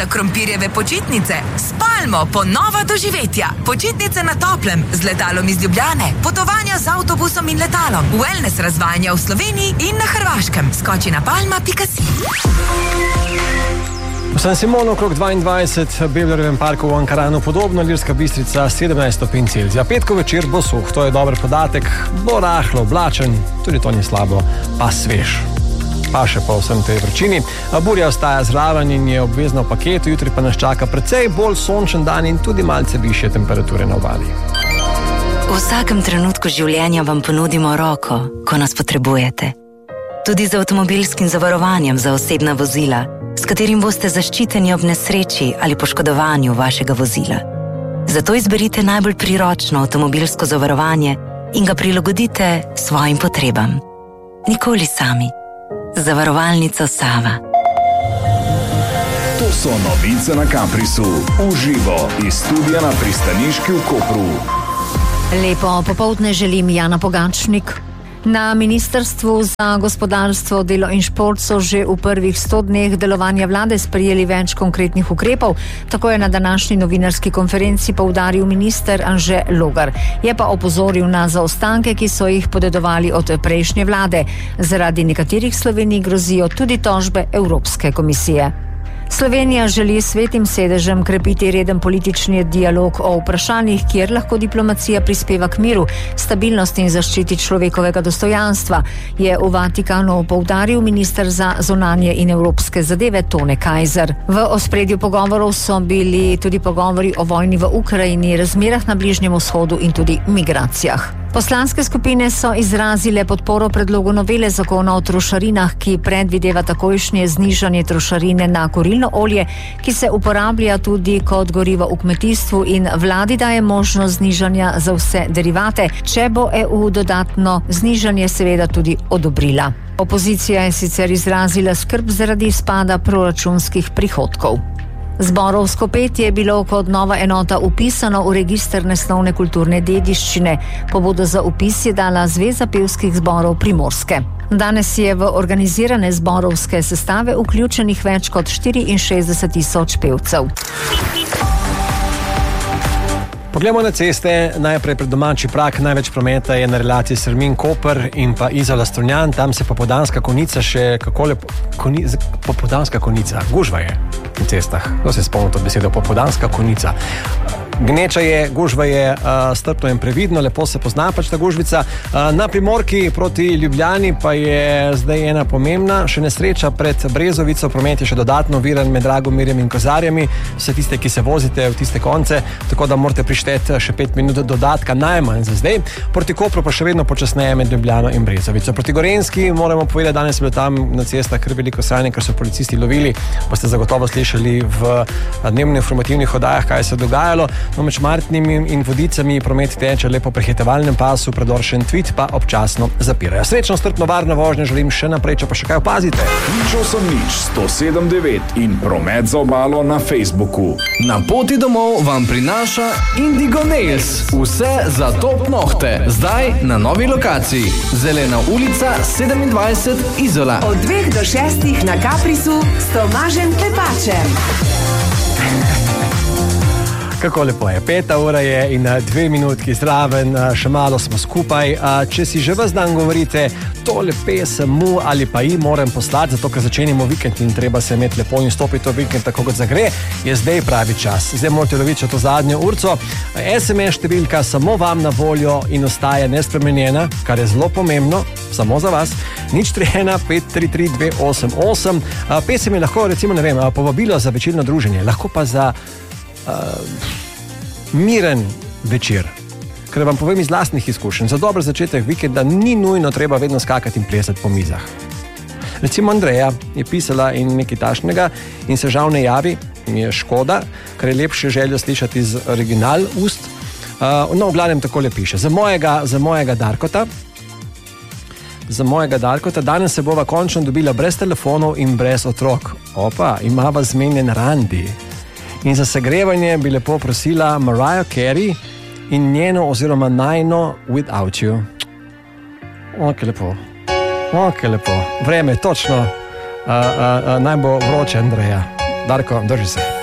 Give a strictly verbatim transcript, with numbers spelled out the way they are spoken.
za krompirjeve počitnice. Spalmo, ponova doživetja. Počitnice na toplem, z letalom iz Ljubljane. Potovanja z avtobusom in letalom. Wellness razvajanja v Sloveniji in na Hrvaškem. Skoči na palma pika si. V San Simonu okrog dvaindvajset, v Beblerjevem parku v Ankaranu podobno, Ilirska Bistrica sedemnajst stopinj Celzija. Petkov večer bo suh, to je dober podatek, bo rahlo oblačen, tudi to ni slabo, pa svež. Pa še po vsem tej vročini. Burja ostaja zraven in je obvezno v paketu, jutri pa nas čaka precej bolj sončen dan in tudi malce višje temperature na obali. V vsakem trenutku življenja vam ponudimo roko, ko nas potrebujete. Tudi z avtomobilskim zavarovanjem za osebna vozila, s katerim boste zaščiteni ob nesreči ali poškodovanju vašega vozila. Zato izberite najbolj priročno avtomobilsko zavarovanje in ga prilagodite svojim potrebam. Nikoli sami. Zavarovalnica Sava. To so novice na Caprisu. Uživo iz studia na Pristaniški v Kopru. Lepo popoldne želim, Jana Pogačnik. Na Ministrstvu za gospodarstvo, delo in šport so že v prvih sto dneh delovanja vlade sprejeli več konkretnih ukrepov. Tako je na današnji novinarski konferenci poudaril minister Anže Logar. Je pa opozoril na zaostanke, ki so jih podedovali od prejšnje vlade. Zaradi nekaterih Sloveniji grozijo tudi tožbe Evropske komisije. Slovenija želi s svetim sedežem krepiti reden politični dialog o vprašanjih, kjer lahko diplomacija prispeva k miru, stabilnosti in zaščiti človekovega dostojanstva, je v Vatikanu poudaril minister za zunanje in evropske zadeve Tone Kajzer. V ospredju pogovorov so bili tudi pogovori o vojni v Ukrajini, razmerah na Bližnjem vzhodu in tudi migracijah. Poslanske skupine so izrazile podporo predlogu novele zakona o trošarinah, ki predvideva takojšnje znižanje trošarine na kurilno olje, ki se uporablja tudi kot gorivo v kmetijstvu, in vladi daje možnost znižanja za vse derivate, če bo E U dodatno znižanje seveda tudi odobrila. Opozicija je sicer izrazila skrb zaradi izpada proračunskih prihodkov. Zborovsko petje je bilo kot nova enota upisano v register nesnovne kulturne dediščine. Pobudo za upis je dala Zveza pevskih zborov Primorske. Danes je v organizirane zborovske sestave vključenih več kot štiriinšestdeset tisoč pevcev. Poglejmo na ceste, najprej pred domači Prag, največ prometa je na relaciji Strmin-Koper in pa Izola-Strunjan, tam se popoldanska konica še kako lepo, koni, popoldanska konica, gužva je na cestah, to se spomnite besedo, popoldanska konica. Gneča je, gužva je, uh, strpno in previdno, lepo se pozna pač ta gužvica. Uh, na Primorki proti Ljubljani pa je zdaj ena pomembna, še nesreča pred Brezovico, promet je še dodatno oviran med Dragomirjem in Kozarjami, vse tiste, ki se vozite v tiste konce, tako da morate prišteti še pet minut dodatka najmanj za zdaj. Proti Kopru pa še vedno počasneje med Ljubljano in Brezovico. Proti Gorenjski moramo povedati, danes je bilo tam na cestah kar veliko sranje, ker so policisti lovili, boste zagotovo slišali v dnevnih informativnih oddajah, kaj se je dogajalo. No, med Šmartnimi in Vodicami promet teče lepo po prehitevalnem pasu, predor Šentvid pa občasno zapirajo. Srečno, strpno, varno vožnjo želim še naprej, če pa še kaj opazite. Nič osem nič sto sedem devet in promet za obalo na Facebooku. Na poti domov vam prinaša Indigo Nails. Vse za top nohte. Zdaj na novi lokaciji. Zelena ulica sedemindvajset Izola. Od dveh do šestih na Caprisu s Tomažem Klepačem. Kako lepo je, peta ura je in dve minutki zraven, še malo smo skupaj. Če si že ves dan govorite, tole pesem mu ali pa ji moram poslati, zato ker začenimo vikend in treba se imeti lepo in stopiti v vikend tako kot zagre, je zdaj pravi čas. Zdaj morate loviti to zadnjo urco. es em es številka samo vam na voljo in ostaja nespremenjena, kar je zelo pomembno, samo za vas. nič tri ena pet tri tri dve osem osem. Pesem je lahko, recimo, ne vem, povabilo za večerno druženje, lahko pa za Uh, miren večer, ker vam povem iz lastnih izkušenj, za dober začetek vikenda ni nujno treba vedno skakati in plesati po mizah. Recimo Andreja je pisala in nekaj tašnega in se žal ne javi, mi je škoda, ker je lepše željo slišati iz original ust. Uh, no, v glavnem takole piše. Za mojega, za mojega Darkota za mojega Darkota danes se bova končno dobila brez telefonov in brez otrok. Opa, imava zmenjen randi. In za segrevanje bi lepo prosila Mariah Carey in njeno oziroma najno Without You. O, kaj lepo. O, kaj lepo. Vreme, točno. Uh, uh, uh, naj bo vroče, Andreja. Darko, drži se.